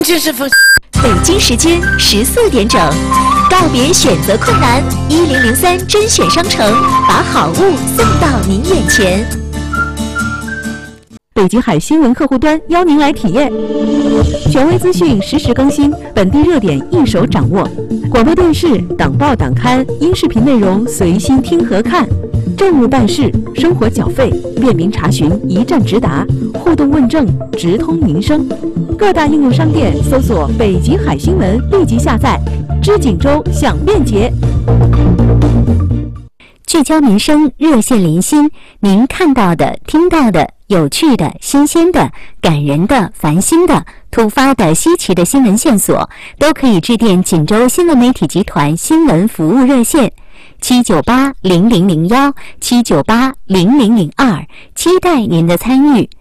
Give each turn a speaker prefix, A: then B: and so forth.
A: 北京时间14点整，告别选择困难，1003甄选商城把好物送到您眼前。
B: 北极海新闻客户端邀您来体验，权威资讯实时更新，本地热点一手掌握，广播电视、党报党刊、音视频内容随心听和看，政务办事、生活缴费便民查询一站直达，互动问政直通民生。各大应用商店搜索北极海新闻，立即下载，知锦州享便捷。
C: 聚焦民生，热线连心，您看到的、听到的、有趣的、新鲜的、感人的、烦心的、突发的、稀奇的新闻线索，都可以致电锦州新闻媒体集团新闻服务热线7980001、7980002，期待您的参与。